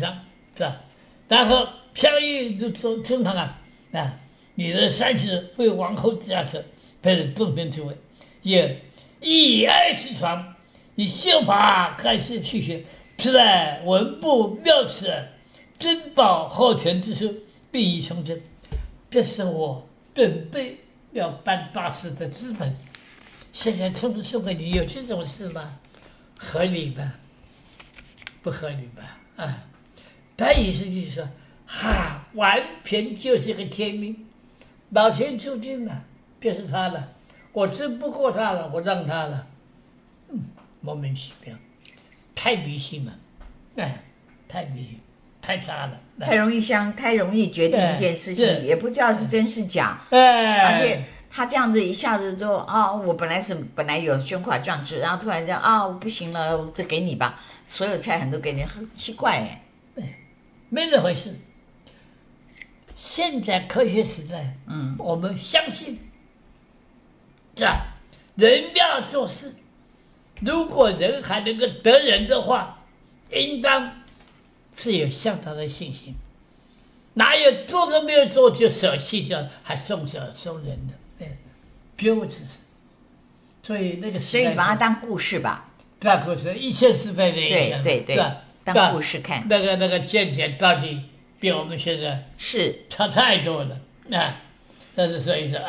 上，是吧？然后相遇就说正常你的三十为王后驾车，配任正偏之位，也以爱失传，以宪法开始去学，是在文部妙史，珍宝后权之书，必以从真。这是我准备要办大事的资本。现在送给你，有这种事吗？合理吧？不合理吧？他意思就是说，完全就是个天命，老天注定了，就是他了，我争不过他了，我让他了，莫名其妙，太迷信了，太迷信，太差了， 太容易决定一件事情，也不知道是真是假，而且他这样子一下子就我本来有胸怀壮志，然后突然间不行了，这给你吧，所有财产都给你，很奇怪哎。 没那回事。现在科学时代，我们相信，是吧？人要做事，如果人还能够得人的话，应当是有相当的信心。哪有做都没有做就舍弃掉，还送人的？绝无此事。所以那个时代， 所以你把它当故事吧。 当故事，一切是非的一切， 对，当故事看。 那个见解到底比我们现在是差太多了但是所以说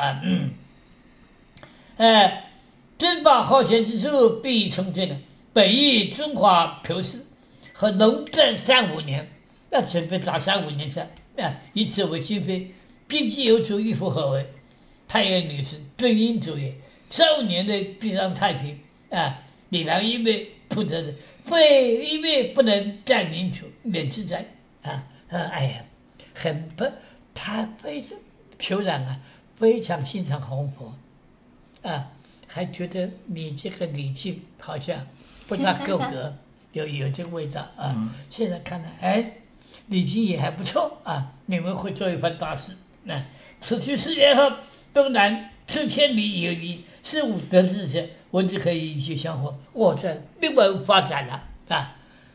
珍宝好权之处，必以从真。本意中华朴氏和农政35年，要准备打35年战以此为经费，并既有主一夫何为？太原女士敦英主也，35年内必让太平李良因为不得的，非因为不能占领主，免之灾很不，他非常酋长非常欣赏红佛还觉得你这个礼敬好像不大够格，有这个味道现在看来，礼敬也还不错你们会做一番大事此去4年后，东南4000里有一是武德之前，我就可以一起相活，我这另外发展了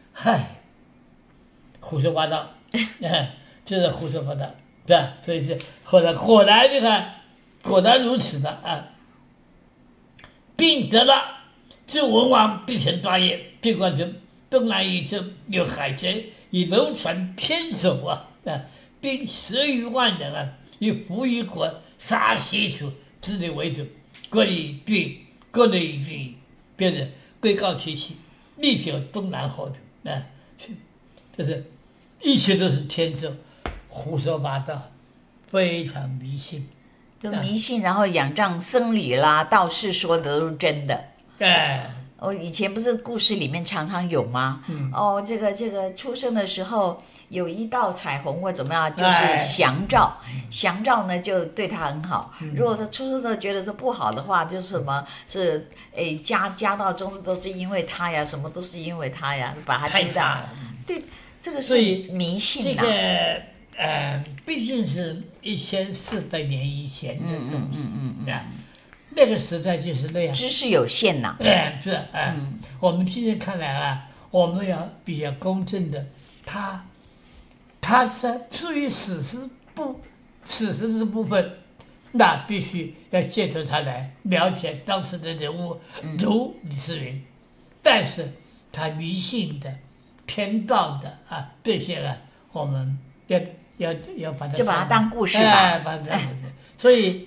胡说八道这是胡说八道，对吧？所以是果然你看，果然如此的并得了自文王必成大业，并观中东南一侧有海贼，以龙船偏守并10余万人以服于国，杀西楚，自立为主，各以郡，变成归告其妻，力求东南后土这是一切都是天授，胡说八道，非常迷信。 都迷信，然后仰仗僧侣啦、道士说的都是真的。以前不是故事里面常常有吗？这个出生的时候有一道彩虹或怎么样，就是祥兆，祥兆呢就对他很好。如果他出生的觉得是不好的话，就是什么是家道中都是因为他呀，什么都是因为他呀，把他太差了。 对，这个是迷信这个毕竟是1400年以前的东西那个时代就是那样， 知识有限呐。 是我们今天看来我们要比较公正的，他是至于史实的部分，那必须要借助他来了解当时的人物，如李世民，但是他迷信的、偏道的这些我们要把它就把它当故事吧， 把它当故事。所以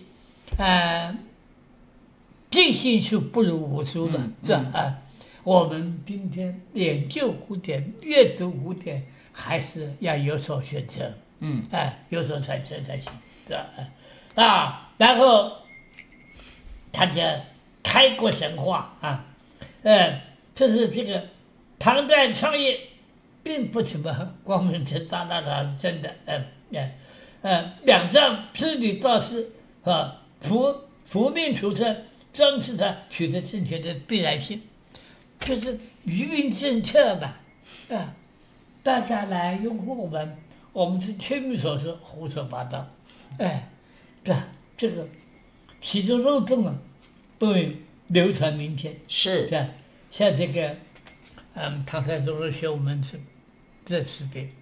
尽信书不如无书了，是吧？我们今天研究古典、阅读古典，还是要有所选择，有所选择才行，是吧？然后他就开国神话这是这个唐代创业，并不怎么光明正大，那是真的，两丈织女道士伏命出征，彰示他取得政权的必然性，就是愚民政策嘛，大家来拥护我们是听你所说胡说八道，这个其中漏洞都会流传民间， 是像这个唐太宗的学我们这词典